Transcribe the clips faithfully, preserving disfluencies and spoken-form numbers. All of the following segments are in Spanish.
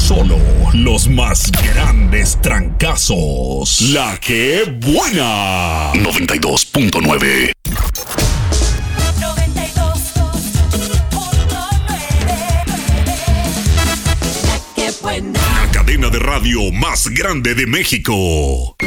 Solo los más grandes trancazos. La que buena. noventa y dos punto nueve. La cadena de radio más grande de México.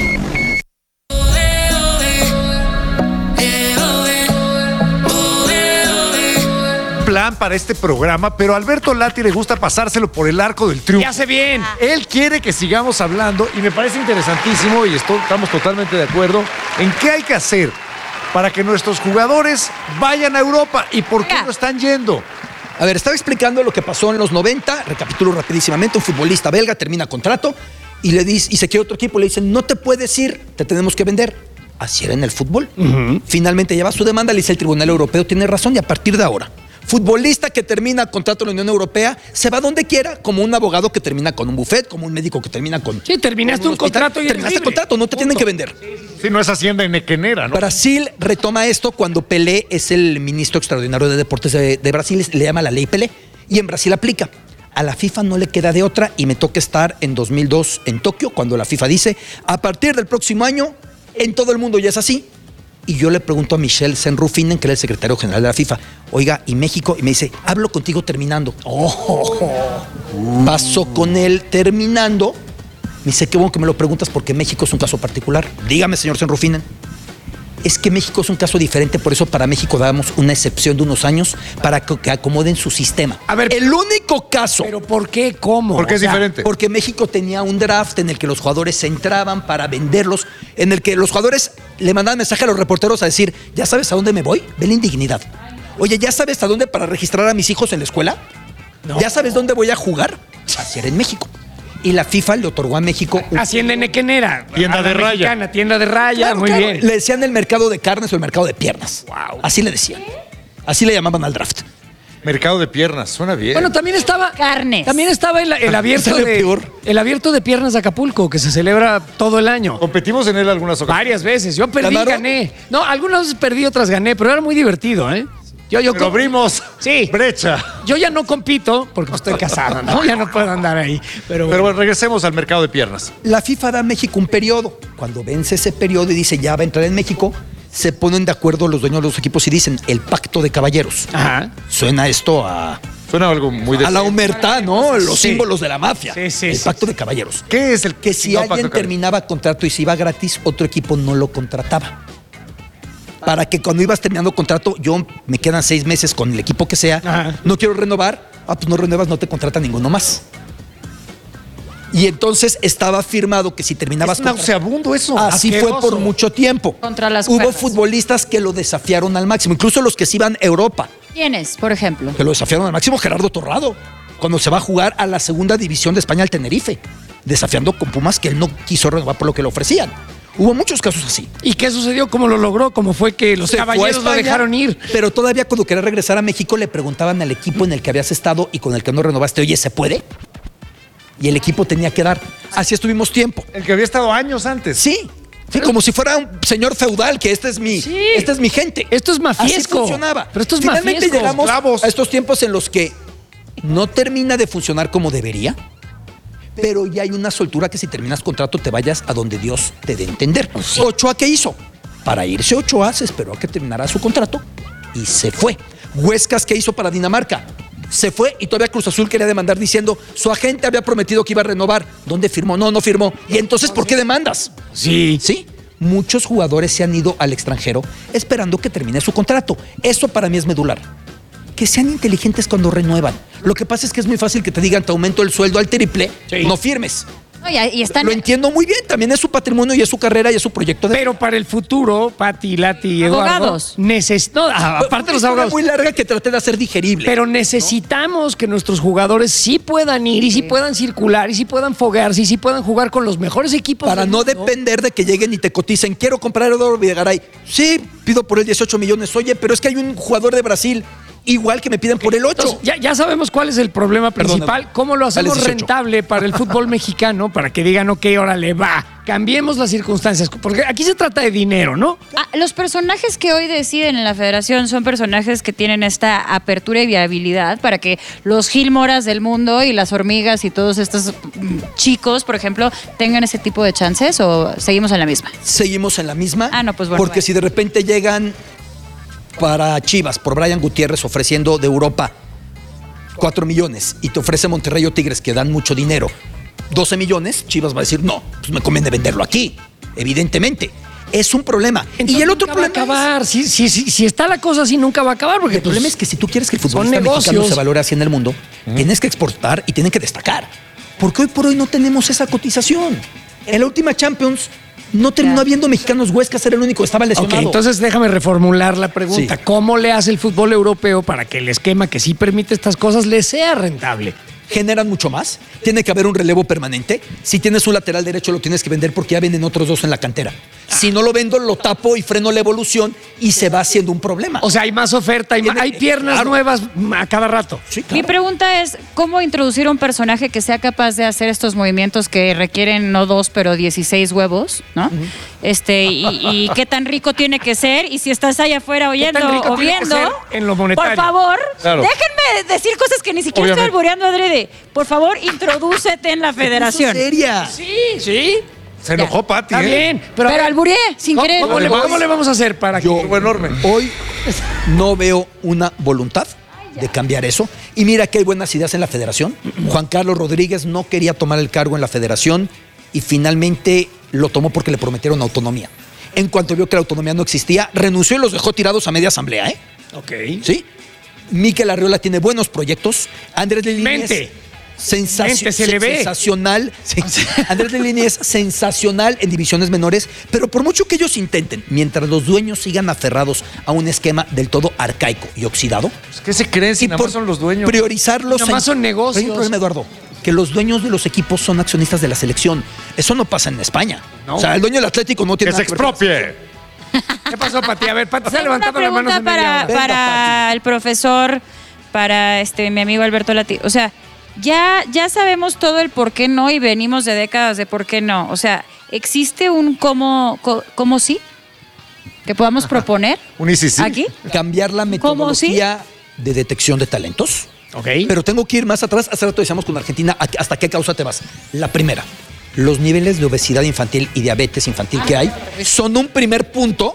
Plan para este programa, pero a Alberto Lati le gusta pasárselo por el arco del triunfo. Ya sé bien. Él quiere que sigamos hablando y me parece interesantísimo y esto, estamos totalmente de acuerdo en qué hay que hacer para que nuestros jugadores vayan a Europa y por qué no están yendo. A ver, estaba explicando lo que pasó en los noventa, recapitulo rapidísimamente, un futbolista belga termina contrato y le dice, y se quiere otro equipo, le dicen, no te puedes ir, te tenemos que vender. Así era en el fútbol. Uh-huh. Finalmente lleva su demanda, le dice el Tribunal Europeo, tiene razón, y a partir de ahora, futbolista que termina contrato en la Unión Europea se va donde quiera, como un abogado que termina con un buffet, como un médico que termina con... Sí, terminaste con un, un contrato y terminaste el contrato, no te Punto. tienen que vender. Sí, sí, sí, no es hacienda enequenera, ¿no? Brasil retoma esto cuando Pelé es el ministro extraordinario de deportes de, de Brasil, le llama la ley Pelé, y en Brasil aplica. A la FIFA no le queda de otra y me toca estar en dos mil dos en Tokio, cuando la FIFA dice, a partir del próximo año, en todo el mundo ya es así. Y yo le pregunto a Michel Senrufinen, que era el secretario general de la FIFA, oiga, ¿y México? Y me dice, hablo contigo terminando. Oh, paso con él terminando. Me dice, qué bueno que me lo preguntas porque México es un caso particular. Dígame, señor Senrufinen. Es que México es un caso diferente, por eso para México damos una excepción de unos años para que acomoden su sistema. A ver, el único caso. ¿Pero por qué? ¿Cómo? ¿Por qué es o sea, diferente? Porque México tenía un draft en el que los jugadores entraban para venderlos, en el que los jugadores le mandaban mensaje a los reporteros a decir, ¿ya sabes a dónde me voy? Ve la indignidad. Oye, ¿ya sabes a dónde para registrar a mis hijos en la escuela? No. ¿Ya sabes dónde voy a jugar? Así era en México. Y la FIFA le otorgó a México... Un... Hacienda enequenera. Tienda de raya. Mexicana, tienda de raya, claro, muy claro. bien. Le decían el mercado de carnes o el mercado de piernas. Wow. Así le decían. Así le llamaban al draft. Mercado de piernas, suena bien. Bueno, también estaba... Carnes. También estaba el, el abierto Sale de... peor. El abierto de piernas de Acapulco, que se celebra todo el año. Competimos en él algunas ocasiones. Varias veces. Yo perdí, ¿Ganaron? gané. No, algunas veces perdí, otras gané, pero era muy divertido, ¿eh? Yo, yo Pero com- abrimos Sí. brecha. Yo ya no compito porque estoy casado, ¿no? Ya no puedo andar ahí. Pero, Pero bueno, regresemos al mercado de piernas. La FIFA da a México un periodo. Cuando vence ese periodo y dice ya va a entrar en México, se ponen de acuerdo los dueños de los equipos y dicen el pacto de caballeros. Ajá. Suena esto a, Suena algo muy de... a la humertad, ¿no? Los Sí. símbolos de la mafia. Sí, sí, el sí, pacto sí. de caballeros. ¿Qué es el Que si no, alguien pacto de terminaba contrato y se iba gratis, otro equipo no lo contrataba. Para que cuando ibas terminando contrato, yo me quedan seis meses con el equipo que sea, Ajá. no quiero renovar, ah, pues no renuevas, no te contrata ninguno más. Y entonces estaba firmado que si terminabas Es nauseabundo eso. Así Asqueroso. fue por mucho tiempo. Contra las Hubo cuerdas. futbolistas que lo desafiaron al máximo, incluso los que se iban a Europa, ¿Quiénes, por ejemplo? que lo desafiaron al máximo. Gerardo Torrado, cuando se va a jugar a la segunda división de España al Tenerife, desafiando con Pumas que él no quiso renovar por lo que le ofrecían. Hubo muchos casos así. ¿Y qué sucedió? ¿Cómo lo logró? ¿Cómo fue que los Se fue a caballeros lo España, dejaron ir? Pero todavía cuando quería regresar a México le preguntaban al equipo en el que habías estado y con el que no renovaste, oye, ¿se puede? Y el equipo tenía que dar. Así estuvimos tiempo. El que había estado años antes. Sí. Sí, como si fuera un señor feudal, que esta es mi, Sí. esta es mi gente. Esto es mafiesco. Así funcionaba. Pero esto es Finalmente mafiesco. llegamos Esclavos. a estos tiempos en los que no termina de funcionar como debería, pero ya hay una soltura que si terminas contrato te vayas a donde Dios te dé a entender. Ochoa, ¿qué hizo? Para irse Ochoa se esperó a que terminara su contrato y se fue. Huescas, ¿qué hizo para Dinamarca? Se fue y todavía Cruz Azul quería demandar diciendo su agente había prometido que iba a renovar. ¿Dónde firmó? No, no firmó. ¿Y entonces por qué demandas? Sí. Sí, muchos jugadores se han ido al extranjero esperando que termine su contrato. Eso para mí es medular. Que sean inteligentes cuando renuevan. Lo que pasa es que es muy fácil que te digan te aumento el sueldo al triple, Sí. no firmes. No, y, y están... Lo entiendo muy bien, también es su patrimonio y es su carrera y es su proyecto de... Pero para el futuro, Pati, Lati y Eduardo... Abogados. Neces- no, a- aparte de los Una abogados... muy larga que traté de hacer digerible. Pero necesitamos que nuestros jugadores sí puedan ir y sí puedan circular y sí puedan foguearse y sí puedan jugar con los mejores equipos para del no mundo. depender de que lleguen y te coticen. Quiero comprar a Eduardo Videgaray. Sí, pido por él dieciocho millones. Oye, pero es que hay un jugador de Brasil igual que me piden por el ocho. Entonces, ya, ya sabemos cuál es el problema principal. Perdóname. ¿Cómo lo hacemos Dale dieciocho. rentable para el fútbol mexicano? Para que digan, ok, órale, va. Cambiemos las circunstancias. Porque aquí se trata de dinero, ¿no? Ah, los personajes que hoy deciden en la federación son personajes que tienen esta apertura y viabilidad para que los Gil Moras del mundo y las hormigas y todos estos mm, chicos, por ejemplo, tengan ese tipo de chances, o seguimos en la misma. Seguimos en la misma. Ah, no, pues bueno, Porque bueno. si de repente llegan para Chivas por Brian Gutiérrez ofreciendo de Europa cuatro millones y te ofrece Monterrey o Tigres que dan mucho dinero, doce millones, Chivas va a decir, no, pues me conviene venderlo aquí, evidentemente. Es un problema. Entonces, y el otro nunca va a problema acabar. Si, si, si, si está la cosa así, nunca va a acabar. Porque El pues, problema es que si tú quieres que el son futbolista mexicano negocios. se valore así en el mundo, tienes que exportar y tienen que destacar. Porque hoy por hoy no tenemos esa cotización. En la última Champions no terminó Ya. habiendo mexicanos. Huesca era el único que estaba Ok, lesionado. entonces déjame reformular la pregunta. Sí. ¿Cómo le hace el fútbol europeo para que el esquema que sí permite estas cosas le sea rentable? Generan mucho más. Tiene que haber un relevo permanente. Si tienes un lateral derecho, lo tienes que vender porque ya venden otros dos en la cantera. Si no lo vendo, lo tapo y freno la evolución y se va haciendo un problema. O sea, hay más oferta, hay, ma- Tiene- hay piernas claro. nuevas a cada rato. Sí, Mi claro. pregunta es, ¿cómo introducir un personaje que sea capaz de hacer estos movimientos que requieren no dos, pero dieciséis huevos, ¿no? Este, y, y qué tan rico tiene que ser, y si estás allá afuera oyendo tan rico o tiene que viendo, ser en lo monetario? por favor, Claro. déjenme decir cosas que ni siquiera Obviamente. estoy alboreando adrede. Por favor, introdúcete en la federación. seria. Sí, sí. Se enojó Pati, Está ¿eh? bien. Pero, Pero, albureé, sin ¿cómo, querer. cómo le, cómo le vamos a hacer para Yo que... Fue enorme. hoy no veo una voluntad de cambiar eso. Y mira que hay buenas ideas en la federación. Juan Carlos Rodríguez no quería tomar el cargo en la federación y finalmente lo tomó porque le prometieron autonomía. En cuanto vio que la autonomía no existía, renunció y los dejó tirados a media asamblea, ¿eh? Ok. ¿Sí? Mikel Arriola tiene buenos proyectos. Andrés Lilini Mente. es sensacio- Mente, se le ve. sensacional. Sí. Andrés Lilini es sensacional en divisiones menores, pero por mucho que ellos intenten, mientras los dueños sigan aferrados a un esquema del todo arcaico y oxidado, Pues, ¿qué se creen si y nada por más son los dueños? priorizarlos. Nada más son negocios. Pero hay un problema, Eduardo, que los dueños de los equipos son accionistas de la selección. Eso no pasa en España. No. O sea, el dueño del Atlético no tiene Que se nada que ver con- expropie. ¿Qué pasó, Pati? A ver, Pati está Tengo una levantando las manos pregunta en media para, hora. Venga, para el profesor, para este mi amigo Alberto Lati. O sea, ya, ya sabemos todo el por qué no y venimos de décadas de por qué no. O sea, ¿existe un cómo, co- cómo sí que podamos proponer Un easy sí. aquí? Cambiar la ¿Cómo sí? metodología de detección de talentos. Ok. Pero tengo que ir más atrás. Hace rato decíamos con Argentina, ¿a- ¿hasta qué causa te vas? La primera, los niveles de obesidad infantil y diabetes infantil que hay son un primer punto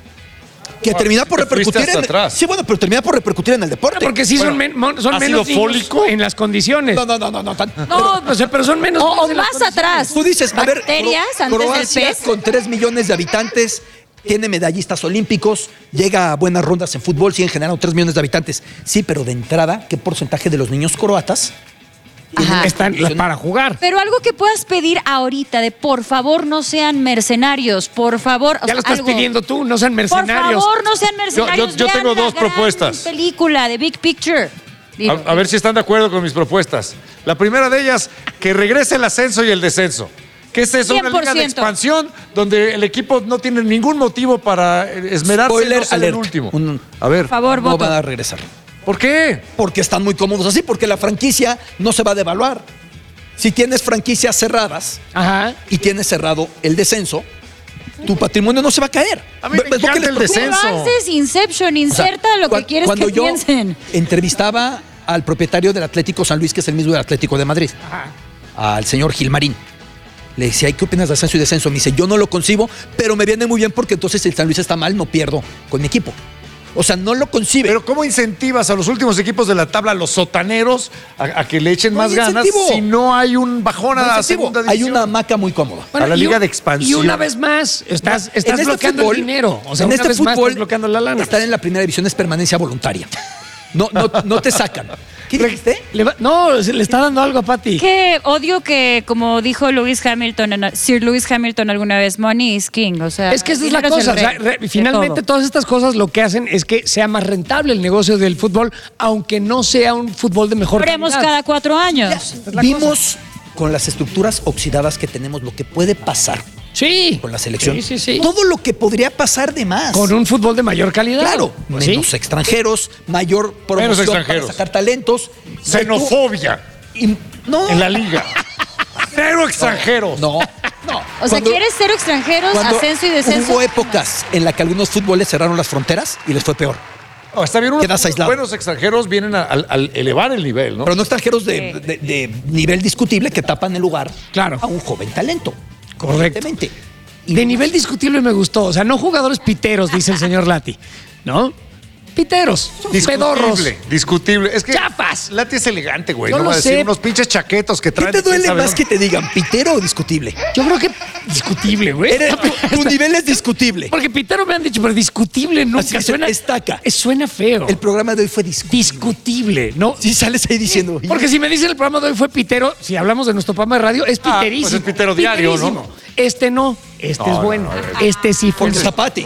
que termina por te fuiste repercutir hasta en atrás. Sí, bueno, pero termina por repercutir en el deporte. Porque sí son, Bueno, men- mon- son ¿ha menos sido niños fólico? en las condiciones. No, no, no, no, no. tan- No, pues, pero son menos O, niños o en las más condiciones. atrás. Tú dices, a ver, bacterias Cro- antes del Croacia pez. con tres millones de habitantes, tiene medallistas olímpicos, llega a buenas rondas en fútbol, siguen generando tres millones de habitantes. Sí, pero de entrada, ¿qué porcentaje de los niños croatas Ajá. Están para jugar. Pero algo que puedas pedir ahorita de por favor no sean mercenarios, por favor. o Ya sea, lo estás algo. pidiendo tú, no sean Por mercenarios. favor, no sean mercenarios. Yo- yo vean tengo la dos gran propuestas. película de Big Picture. Digo, A, a ver si están de acuerdo con mis propuestas. La primera de ellas, que regrese el ascenso y el descenso. ¿Qué es eso? Una liga de cien por ciento. expansión donde el equipo no tiene ningún motivo para eh, esmerarse en Spoiler no ser el alert. último. Un- A ver, por favor, no voto. van a regresar? ¿por qué? Porque están muy cómodos así, porque la franquicia no se va a devaluar. Si tienes franquicias cerradas Ajá. y tienes cerrado el descenso, tu patrimonio no se va a caer. A mí me Ve- ve- encanta porque el les- descenso. Pero haces Inception, O sea, inserta lo que cua- quieres cuando que yo piensen. entrevistaba al propietario del Atlético San Luis, que es el mismo del Atlético de Madrid, al señor Gilmarín. Le decía, ¿y qué opinas de ascenso y descenso? Me dice, yo no lo concibo, pero me viene muy bien porque entonces si el San Luis está mal, no pierdo con mi equipo. O sea, no lo concibe. Pero ¿cómo incentivas a los últimos equipos de la tabla, los sotaneros, a, a que le echen No más hay ganas incentivo. si no hay un bajón a No la incentivo. segunda Hay división? una hamaca muy cómoda. A la y liga un- de expansión. Y una vez más, estás, En estás este bloqueando fútbol- el dinero. O sea, en una este vez más fútbol, estás bloqueando la lana. estar en la primera división es permanencia voluntaria. No, no, no te sacan. ¿Qué dijiste? Le va- no, se le está dando algo a Pati. Que odio que, como dijo Lewis Hamilton, en- Sir Lewis Hamilton alguna vez, money is king. O sea, Es que esa es la dinero el cosa. o sea, rey re- de finalmente, todo. todas estas cosas lo que hacen es que sea más rentable el negocio del fútbol, aunque no sea un fútbol de mejor Veremos calidad. cada cuatro años. la Vimos con las estructuras oxidadas que tenemos lo que puede pasar Sí. Con la selección. Sí, sí, sí. Todo lo que podría pasar de más. Con un fútbol de mayor calidad. Claro, Pues menos sí. extranjeros, mayor promoción Menos para extranjeros. sacar talentos. Xenofobia Y- no, en la liga. Cero extranjeros. no, no. O sea, Cuando- ¿quieres cero extranjeros, cuando ascenso y descenso? Hubo épocas en las que algunos fútboles cerraron las fronteras y les fue peor. No, está bien, unos Quedas aislado. buenos extranjeros vienen a- al, al elevar el nivel, ¿no? Pero no extranjeros de, de- de nivel discutible que tapan el lugar Claro. a un joven talento. Correcto. Evidentemente. De nivel discutible me gustó. O sea, no jugadores piteros, dice el señor Lati. ¿No? Piteros. Pedorros. Discutible, discutible. Es que Chafas. Lati es elegante, güey. Yo No lo va a decir sé. unos pinches chaquetos que ¿Qué traen. te duele quién sabe más dónde. que te digan, pitero o discutible? Yo creo que discutible, güey. Eres- tu, tu nivel es discutible. Porque pitero me han dicho, pero discutible nunca Así que suena. destaca. eh, Suena feo. El programa de hoy fue discutible. Discutible, ¿no? Si sales ahí diciendo. Porque si me dicen el programa de hoy fue pitero, si hablamos de nuestro programa de radio, es Ah, piterísimo. pues es pitero diario, ¿no? Piterísimo. Este no, este No, es no, bueno. no, Este sí fue. Con Zapati.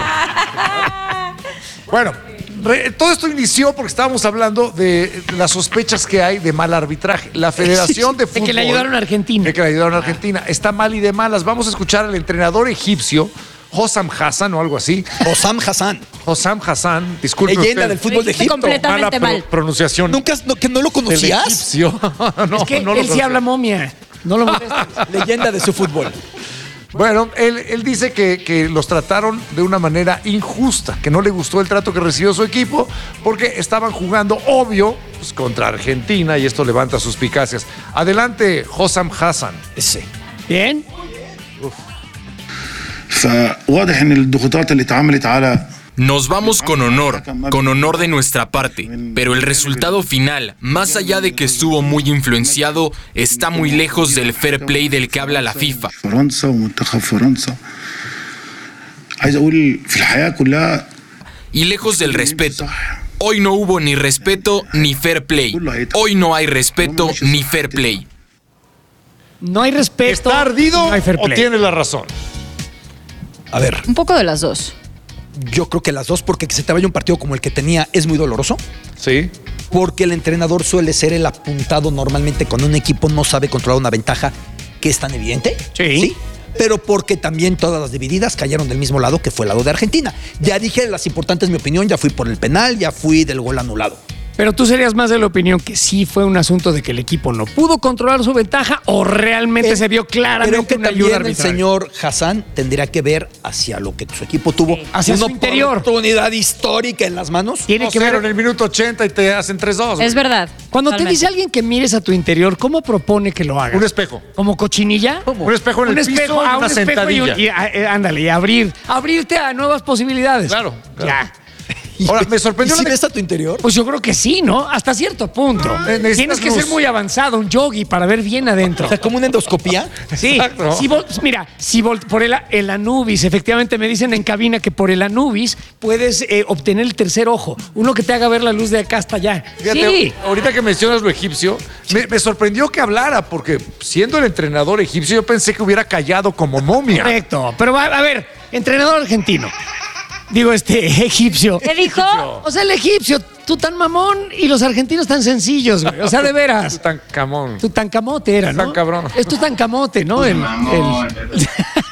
Bueno, re- todo esto inició porque estábamos hablando de las sospechas que hay de mal arbitraje. La Federación de De que Fútbol. le ayudaron a Argentina. De que le ayudaron a Argentina. Está mal y de malas. Vamos a escuchar al entrenador egipcio, Hossam Hassan o algo así. Osam Hassan, Hossam Hassan, disculpe. leyenda usted, del fútbol de Dijiste Egipto. completamente mala pro- mal. pronunciación. ¿Nunca no, que no lo del conocías? egipcio. no, Es que no lo él sí conocía. habla momia. No lo molestes. Leyenda de su fútbol. Bueno, él, él dice que, que los trataron de una manera injusta, que no le gustó el trato que recibió su equipo porque estaban jugando, obvio, pues, contra Argentina y esto levanta suspicacias. Adelante, Hossam Hassan. Ese. Bien. فواضح ان الضغوطات اللي اتعملت على Nos vamos con honor, con honor de nuestra parte, pero el resultado final, más allá de que estuvo muy influenciado, está muy lejos del fair play del que habla la FIFA. فرنسا ومنتخب فرنسا عايز اقول في الحياه كلها Y lejos del respeto. Hoy no hubo ni respeto ni fair play. Hoy no hay respeto ni fair play. No hay respeto. ¿Está ardido no hay fair o play. tiene la razón? A ver, Un poco de las dos. yo creo que las dos, porque que se te vaya un partido como el que tenía es muy doloroso. Sí. Porque el entrenador suele ser el apuntado normalmente cuando un equipo no sabe controlar una ventaja que es tan evidente. Sí. Pero porque también todas las divididas cayeron del mismo lado que fue el lado de Argentina. Ya dije las importantes, mi opinión, ya fui por el penal, ya fui del gol anulado. Pero tú serías más de la opinión que sí fue un asunto de que el equipo no pudo controlar su ventaja o realmente Eh, se vio claramente Creo que una ayuda también el arbitral. señor Hassan tendría que ver hacia lo que su equipo tuvo. Hacia una su interior. oportunidad histórica en las manos. Tiene que dos cero ver. en el minuto ochenta y te hacen tres dos. Es verdad. Cuando te totalmente. dice alguien que mires a tu interior, ¿cómo propone que lo hagas? Un espejo. ¿Como cochinilla? Un espejo en Un el piso espejo, y ah, una un espejo y, un- sentadilla. y, ah, eh, ándale, y abrir. Abrirte a nuevas posibilidades. Claro, claro. Ya. Ahora, me sorprendió ¿Y si la- ves a tu interior? Pues yo creo que sí, ¿no? Hasta cierto punto. Eh, necesitas Tienes que luz. ser muy avanzado, un yogi, para ver bien adentro. O sea, como una endoscopía. Sí, Exacto. si vol- mira, si vol- por el, el Anubis, efectivamente me dicen en cabina que por el Anubis puedes eh, obtener el tercer ojo, uno que te haga ver la luz de acá hasta allá. Fíjate, Sí. ahorita que mencionas lo egipcio, me, me sorprendió que hablara, porque siendo el entrenador egipcio, yo pensé que hubiera callado como momia. Correcto. Pero va- a ver, entrenador argentino. Digo, este egipcio. ¿Qué dijo? O sea, el egipcio, tú tan mamón y los argentinos tan sencillos, güey. O sea, de veras. Tan camón. Tu tan camote era, ¿no? Tan cabrón. Es tu tan camote, ¿no? El- el-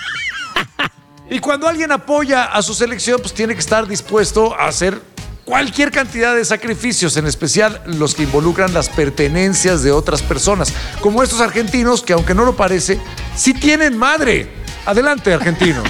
Y cuando alguien apoya a su selección, pues tiene que estar dispuesto a hacer cualquier cantidad de sacrificios, en especial los que involucran las pertenencias de otras personas, como estos argentinos que, aunque no lo parece, sí tienen madre. Adelante, argentinos.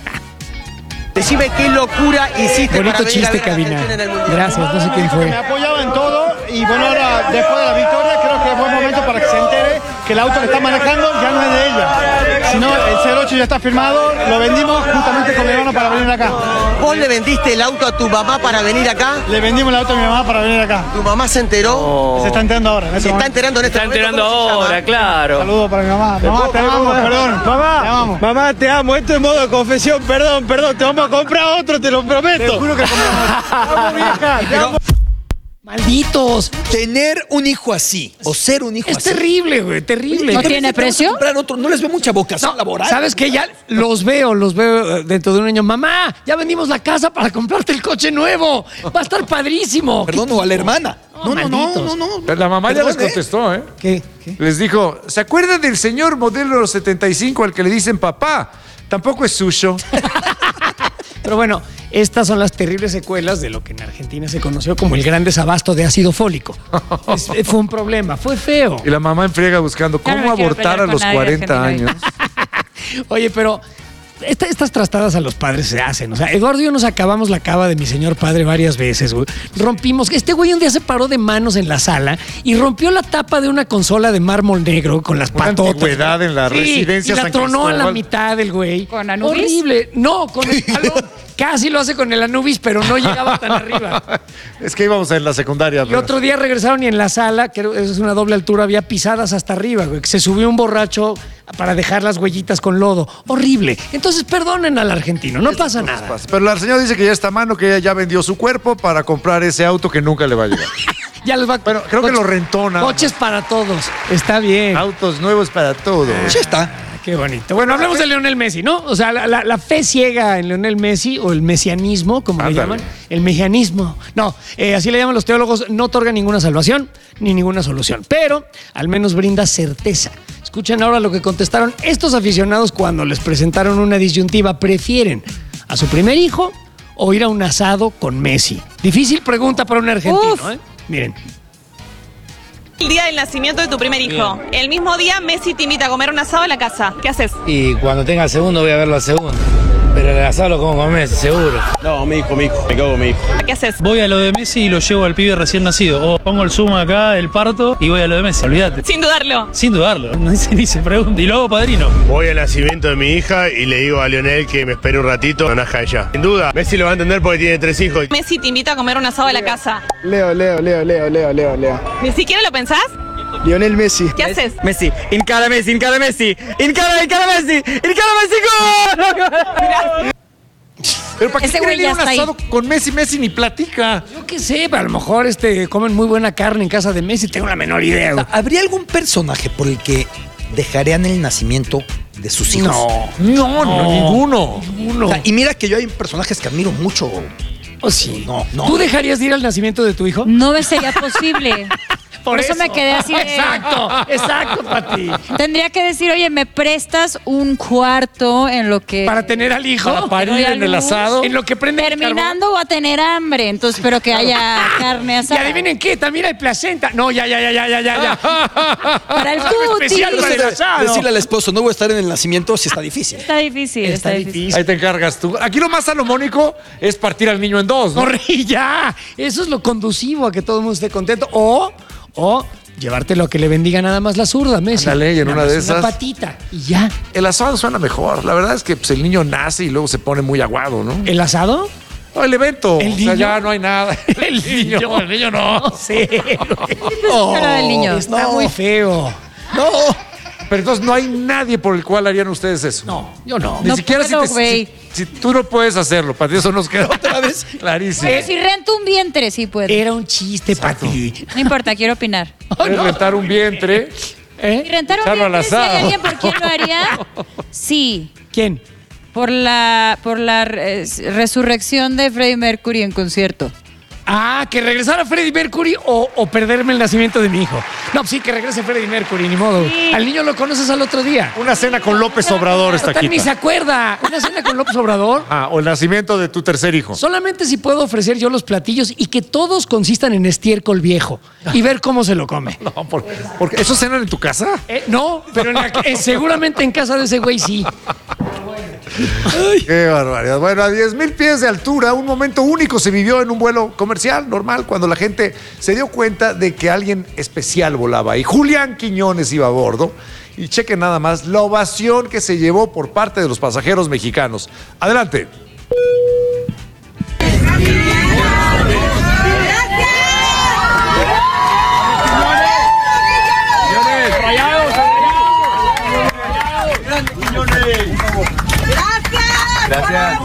Decime qué locura hiciste Bonito para venir a chiste, ver a cabina. Argentina en el Mundial. Gracias, no sé quién Me fue. apoyaba en todo y bueno, ahora después de la victoria creo que es buen momento para que se entere que el auto que está manejando ya no es de ella. Sino el cero ocho ya está firmado, lo vendimos justamente con mi hermano para venir acá. ¿Vos le vendiste el auto a tu mamá para venir acá? Le vendimos el auto a mi mamá para venir acá. ¿Tu mamá se enteró? Se está enterando ahora. en este Se está momento. enterando en este Está momento. enterando ¿Cómo se llama? ahora, claro. Saludos para mi mamá. Mamá, te amamos, perdón. Mamá, te amamos. Mamá, te amo. Esto es modo de confesión. Perdón, perdón. Te vamos a comprar otro, te lo Te prometo. juro que compramos. Te amo, vieja, te amo. Malditos. Tener un hijo así o ser un hijo Es así. terrible, güey, terrible. ¿No ¿Qué tiene necesitamos precio? comprar otro? No les veo mucha vocación No, laboral. ¿sabes qué? Ya los veo, los veo eh, dentro de un año. Mamá, ya vendimos la casa para comprarte el coche nuevo. Va a estar padrísimo. Perdón, o a la hermana. No, No, no, no, malditos. no, no. Pero la mamá Perdón, ya les contestó, ¿eh? ¿Qué? ¿Qué? Les dijo, ¿se acuerdan del señor modelo setenta y cinco al que le dicen papá? Tampoco es suyo. Pero bueno, estas son las terribles secuelas de lo que en Argentina se conoció como el gran desabasto de ácido fólico. Es- fue un problema, fue feo. Y la mamá en friega buscando Ya no cómo me quiero abortar pelear a con los nadie de cuarenta Argentina. años. Oye, pero esta- estas trastadas a los padres se hacen. O sea, Eduardo y yo nos acabamos la cava de mi señor padre varias veces, güey. Rompimos. Este güey un día se paró de manos en la sala y rompió la tapa de una consola de mármol negro con las Una patotas. antigüedad en la Sí, residencia y la San tronó a la Cristóbal. mitad el güey. ¿Con Anubis? Horrible. No, con el talón. Casi lo hace con el Anubis, pero no llegaba tan arriba. Es que íbamos en la secundaria. Y pero- otro día regresaron y en la sala, que es una doble altura, había pisadas hasta arriba, güey. Que se subió un borracho para dejar las huellitas con lodo. Horrible. Entonces perdonen al argentino, no pasa nada. Pasa. Pero la señora dice que ya está a mano, que ella ya vendió su cuerpo para comprar ese auto que nunca le va a llegar. Ya les va. Bueno, creo que lo rentó nada Coches para todos. Está bien. Autos nuevos para todos. Ya está. Qué bonito. Bueno, hablemos de Lionel Messi, ¿no? O sea, la, la- la fe ciega en Lionel Messi, o el mesianismo, como le Ándale. llaman. El mesianismo. No, eh, así le llaman los teólogos, no otorga ninguna salvación ni ninguna solución. Pero al menos brinda certeza. Escuchen ahora lo que contestaron estos aficionados cuando les presentaron una disyuntiva. ¿Prefieren a su primer hijo o ir a un asado con Messi? Difícil pregunta para un argentino, Uf. ¿eh? Miren. El día del nacimiento de tu primer hijo. El mismo día Messi te invita a comer un asado en la casa. ¿Qué haces? Y cuando tenga el segundo voy a verlo al segundo. Pero el asado lo como con Messi, seguro. No, mi hijo, mi hijo. Me cago con mi hijo. ¿Qué haces? Voy a lo de Messi y lo llevo al pibe recién nacido. O pongo el zoom acá, el parto, y voy a lo de Messi. Olvídate. Sin dudarlo. Sin dudarlo. No se ni se pregunta. Y luego padrino. Voy al nacimiento de mi hija y le digo a Lionel que me espere un ratito, no nazca ella. Sin duda, Messi lo va a entender porque tiene tres hijos. Messi te invita a comer un asado en la casa. Leo, Leo, Leo, Leo, Leo, Leo, Leo. ¿Ni siquiera lo pensás? Lionel Messi. ¿Qué haces? Messi, encara Messi, encara Messi, encara, encara Messi, encara Messi, gol. Pero ¿para qué Ese quieren güey ir a ya un está ahí. asado con Messi? Messi ni platica. Yo qué sé, a lo mejor este, comen muy buena carne en casa de Messi, tengo la menor idea. O güey. sea, ¿habría algún personaje por el que dejarían el nacimiento de sus hijos? No. No, no, ninguno. Ninguno. O sea, y mira que yo hay personajes que admiro mucho. Oh, sí. No, no. ¿Tú dejarías de ir al nacimiento de tu hijo? No me sería posible. Por, eso, me quedé así de... Exacto, exacto, Pati. Tendría que decir, oye, ¿me prestas un cuarto en lo que... Para tener al hijo. Para parir doy a en el luz? asado. En lo que prende el Terminando voy a tener hambre, entonces espero que haya carne Y asada. adivinen qué, también hay placenta. No, ya, ya, ya, ya, ya, ya. ya. Para el Algo tuti. especial para el asado. Decirle al esposo, no voy a estar en el nacimiento, si está difícil. Está difícil, está, Está difícil. difícil. Ahí te encargas tú. Aquí lo más salomónico es partir al niño en dos, ¿no? Corre, ya. Eso es lo conducivo a que todo el mundo esté contento. O, o llevártelo a que le bendiga nada más la zurda, Messi. Ándale, y en Nada una más de esas- Una patita y ya. El asado suena mejor. La verdad es que pues, el niño nace y luego se pone muy aguado, ¿no? ¿El asado? No, el evento. ¿El O niño? sea, ya no hay nada. El niño. El niño no. Sí. cara del niño. Está No. muy feo. No. Pero entonces no hay nadie por el cual harían ustedes eso. No, yo no. Ni No siquiera puedo, si, te- güey. si, si tú no puedes hacerlo. Para ti eso nos queda Otra vez. clarísimo. Pero si rento un vientre, sí puedo. Era un chiste, Pati. No importa, quiero opinar. Puedes rentar un vientre. Si ¿Eh? rentar un Echarlo al vientre, si hay asado. alguien por quién lo haría, sí. ¿Quién? Por la, por la eh, resurrección de Freddie Mercury en concierto. Ah, que regresara Freddie Mercury o, o perderme el nacimiento de mi hijo. No, pues sí, que regrese Freddie Mercury, ni modo. Sí. Al niño lo conoces al otro día. Una cena con López Obrador está Total, aquí. ni se acuerda. Una cena con López Obrador. Ah, o el nacimiento de tu tercer hijo. Solamente si puedo ofrecer yo los platillos y que todos consistan en estiércol viejo y ver cómo se lo come. No, por- porque ¿eso cenan en tu casa? Eh, no, pero en la- eh, seguramente en casa de ese güey sí. Qué barbaridad. Bueno, a diez mil pies de altura, un momento único se vivió en un vuelo comercial normal cuando la gente se dio cuenta de que alguien especial volaba. Y Julián Quiñones iba a bordo. Y chequen nada más la ovación que se llevó por parte de los pasajeros mexicanos. Adelante. Gracias.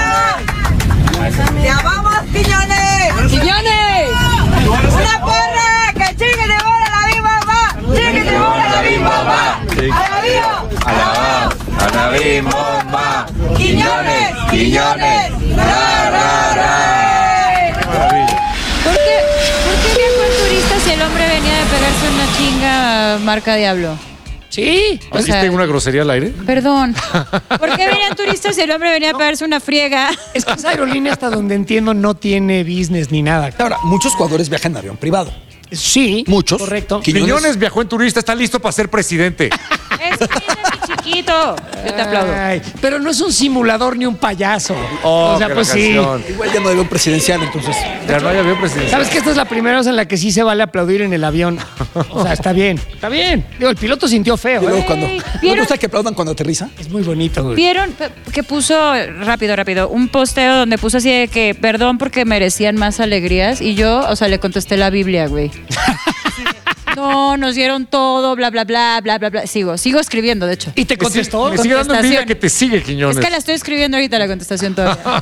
¡Te amamos, Quiñones! ¡Quiñones! ¡Una porra! ¡Que chique te bola la misma mamá! ¡Chique te bola la misma mamá! ¡A la viva! A la, a la misma mamá. ¡Quiñones! ¡Quiñones! ¡Ra, ra, ra! ¿Por qué, ¿Por qué viajó el turista si el hombre venía de pegarse una chinga marca Diablo? Sí. O ¿Dijiste sea, una grosería al aire? Perdón. ¿Por qué venían turistas y el hombre venía a pagarse una friega? Es que esa aerolínea, hasta donde entiendo, no tiene business ni nada. Ahora, muchos jugadores viajan en avión privado. Sí. Muchos. Correcto. Quiñones viajó en turista, está listo para ser presidente. Es que mi chiquito. Yo te aplaudo. Ay, pero no es un simulador ni un payaso. Oh, o sea, qué pues la sí. canción. Igual ya no hay avión presidencial, entonces. Ya no hay avión presidencial. ¿Sabes que esta es la primera vez en la que sí se vale aplaudir en el avión? O sea, está bien. Está bien. Digo, el piloto sintió feo. Y luego ¿eh? cuando. ¿vieron? ¿No gusta que aplaudan cuando aterriza? Es muy bonito, güey. ¿Vieron p- que puso, rápido, rápido, un posteo donde puso así de que perdón porque merecían más alegrías? Y yo, o sea, le contesté la Biblia, güey. No, nos dieron todo, bla, bla, bla, bla, bla, bla. Sigo, sigo escribiendo, de hecho. ¿Y te contestó? Me sigue dando envidia Contestación. que te sigue, Quiñones. Es que la estoy escribiendo ahorita la contestación todavía.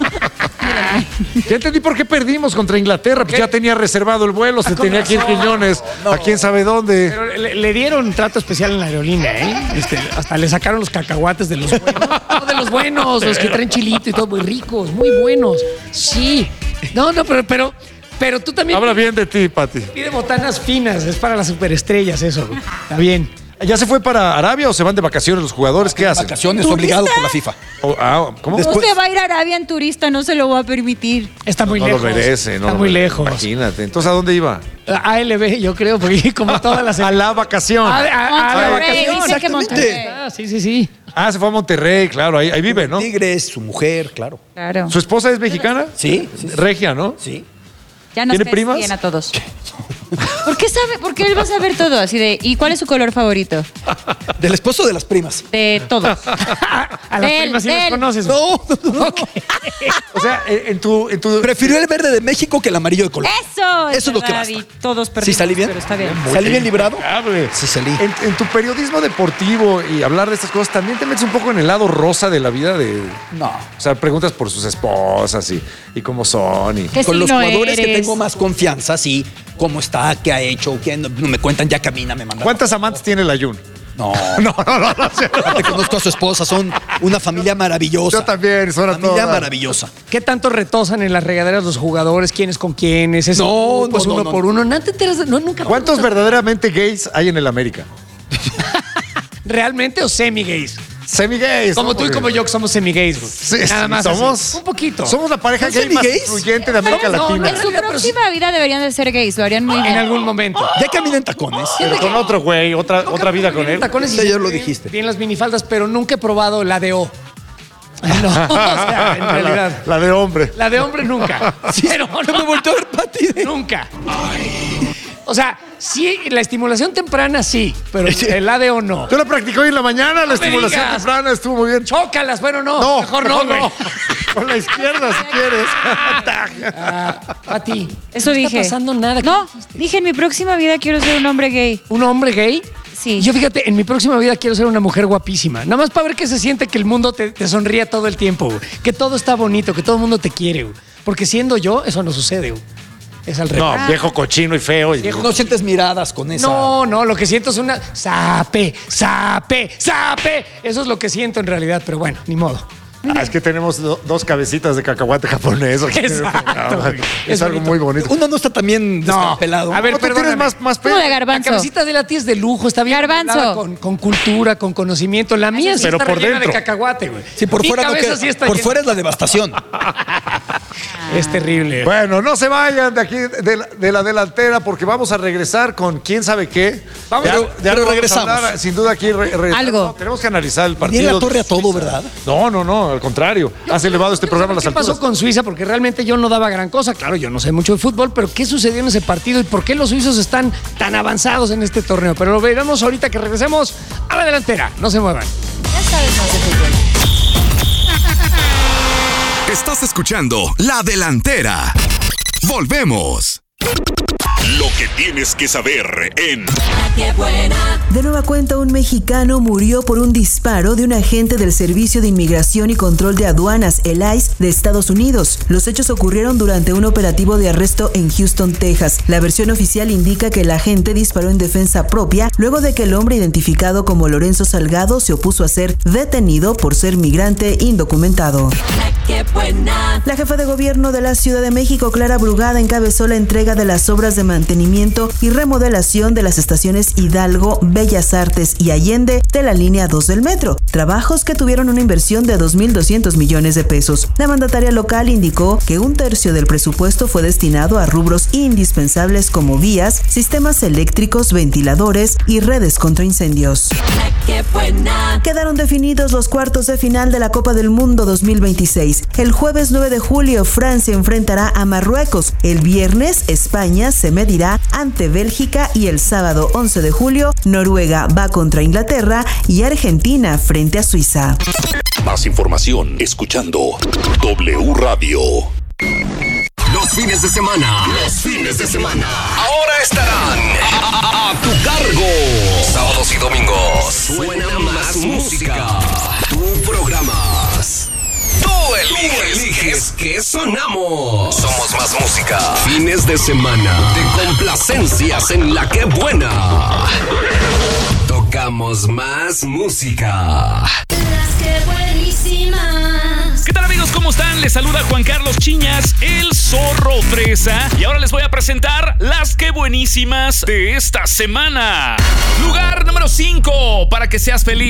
Ya entendí por qué perdimos contra Inglaterra. Pues ya tenía reservado el vuelo, se con tenía que ir razón. Quiñones. A quién sabe dónde. Pero le, le dieron un trato especial en la aerolínea, ¿eh? Este, hasta le sacaron los cacahuates de los buenos. No, de los buenos, los que traen chilito y todo, muy ricos, muy buenos. Sí. No, no, pero, pero, pero tú también. Habla bien de ti, Pati. Pide botanas finas, es para las superestrellas eso, güey. Está bien. ¿Ya se fue para Arabia o se van de vacaciones los jugadores? ¿Qué hacen? Vacaciones, ¿Turista? obligado por la FIFA. Oh, ah, ¿Cómo? No se va a ir a Arabia en turista, no se lo voy a permitir. Está muy No lejos. lo merece, ¿no? Está muy lejos. Imagínate. Entonces, ¿a dónde iba? A A L B, yo creo, porque como todas las. A la vacación. A, a- a la Monterrey, vacación. dice que Monterrey. Ah, sí, sí, sí. Ah, se fue a Monterrey, claro. Ahí, ahí vive, ¿no? Tigres, su mujer, claro. Claro. ¿Su esposa es mexicana? Sí, sí, sí. Regia, ¿no? Sí. Ya nos ¿Tiene caes primas? bien a todos. ¿Por qué sabe? ¿Por qué él va a saber todo? Así de, ¿y cuál es su color favorito? Del esposo de las primas. De todos. A las De él, primas sí de las él. conoces. No, no, no. O sea, en tu, en tu. Prefirió el verde de México que el amarillo de Colombia. Eso. Eso es lo que verdad, basta. y todos perdimos. ¿Sí salí bien? Pero está bien. ¿Salí bien librado? Hable. Sí, salí. En, en tu periodismo deportivo y hablar de estas cosas, ¿también te metes un poco en el lado rosa de la vida de...? No. O sea, preguntas por sus esposas y, y cómo son y... ¿Qué Con los signo jugadores que eres? tengo más confianza, sí. ¿Cómo está? ¿Qué ha hecho? ¿Qué no, no me cuentan? Ya camina, me mandan. ¿Cuántas amantes tiene el Ayun? No. No, no, no, no. sé. Te conozco a su esposa, son una familia maravillosa. Yo también, son a Familia todas. maravillosa. ¿Qué tanto retosan en las regaderas los jugadores? ¿Quiénes con quiénes? ¿Es No, pues no, no, uno no. por uno? No te enteras de- no, nunca. ¿Cuántos verdaderamente gays hay en el América? ¿Realmente o semi-gays? Semi-gays. Como ¿no? tú y Porque- como yo, que somos semi-gays, güey. Sí, Nada sí, más. somos- así. Un poquito. Somos la pareja ¿Son gay más semi-gays? influyente de América No, no, Latina. En su Pero sí- próxima vida deberían de ser gays, lo harían muy En bien. algún momento. Ya camina en tacones. Pero con otro güey, otra, otra vida con él. Tacones y Sí, ya siempre lo bien- dijiste. Bien las minifaldas, pero nunca he probado la de O. No, o sea, en realidad. La, la de hombre. La de hombre nunca. Pero No me volteó a ver, Pati. nunca. O sea, sí, la estimulación temprana sí, pero el A D O no. Yo la practicé hoy en la mañana, la me estimulación digas. temprana estuvo muy bien. Chócalas, bueno, no. No, mejor no, güey. Con la izquierda, si quieres. Ah, Pati, Eso no dije. está pasando nada. No, dije en mi próxima vida quiero ser un hombre gay. ¿Un hombre gay? Sí. Yo fíjate, en mi próxima vida quiero ser una mujer guapísima. Nada más para ver que se siente que el mundo te, te sonríe todo el tiempo, güey. Que todo está bonito, que todo el mundo te quiere, güey. Porque siendo yo, eso no sucede, güey. Es al revés. No, viejo cochino y feo. Y... No sientes miradas con esa. No, no, lo que siento es una sape, sape, sape. Eso es lo que siento en realidad, pero bueno, ni modo. Ah, es que tenemos do- dos cabecitas de cacahuate japonés. aquí en el Exacto, programa. güey. Es, Es algo bonito. muy bonito. Uno no está también descapelado. A ver, No, tú tienes perdóname. más, más Como pelo. de La garbanzo. camisita de la tía es de lujo, está bien. Garbanzo. arreglada Con, con cultura, con conocimiento. La mía sí Pero está por rellena dentro. de cacahuate, güey. Sí, por Mi fuera no cabeza queda. sí está Por llena. fuera es la devastación. Es terrible. Bueno, no se vayan de aquí de la, de la delantera porque vamos a regresar con quién sabe qué. Vamos, De pero- al- de pero algo vamos a regresamos. hablar, sin duda aquí re- re- Algo. no, tenemos que analizar el partido. Viene la torre a todo, ¿verdad? No, no, no, al contrario. Has elevado este Yo no programa a las sé ¿Qué alturas. pasó con Suiza? Porque realmente yo no daba gran cosa. Claro, yo no sé mucho de fútbol, pero ¿qué sucedió en ese partido y por qué los suizos están tan avanzados en este torneo? Pero lo veremos ahorita que regresemos a la delantera. No se muevan. Ya sabes más de fútbol. Estás escuchando La Delantera. Volvemos. Lo que tienes que saber en De nueva cuenta, un mexicano murió por un disparo de un agente del Servicio de Inmigración y Control de Aduanas, el I C E, de Estados Unidos. Los hechos ocurrieron durante un operativo de arresto en Houston, Texas. La versión oficial indica que el agente disparó en defensa propia luego de que el hombre identificado como Lorenzo Salgado se opuso a ser detenido por ser migrante indocumentado. La jefa de gobierno de la Ciudad de México, Clara Brugada, encabezó la entrega de las obras de mantenimiento y remodelación de las estaciones Hidalgo, Bellas Artes y Allende de la línea dos del metro, trabajos que tuvieron una inversión de dos mil doscientos millones de pesos. La mandataria local indicó que un tercio del presupuesto fue destinado a rubros indispensables como vías, sistemas eléctricos, ventiladores y redes contra incendios. ¡Qué buena! Quedaron definidos los cuartos de final de la Copa del Mundo dos mil veintiséis. El jueves nueve de julio, Francia enfrentará a Marruecos. El viernes, España se medirá ante Bélgica y el sábado once de julio, Noruega va contra Inglaterra y Argentina frente a Suiza. Más información escuchando W Radio. Los fines de semana. Los fines de semana. Ahora estarán a, a, a tu cargo. Sábados y domingos. Suena más música. Tú programas. Tú eliges, Tú eliges qué sonamos. Somos más música. Fines de semana de complacencias en La Que Buena. Tocamos más música. Las que buenísimas. ¿Qué tal, amigos? ¿Cómo están? Les saluda Juan Carlos Chiñas, el Zorro Fresa. Y ahora les voy a presentar las que buenísimas de esta semana. Lugar número cinco, para que seas feliz.